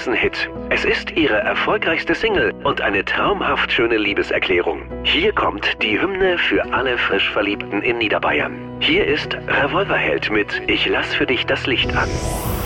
großen Hit. Es ist ihre erfolgreichste Single und eine traumhaft schöne Liebeserklärung. Hier kommt die Hymne für alle frisch Verliebten in Niederbayern. Hier ist Revolverheld mit Ich lass für dich das Licht an.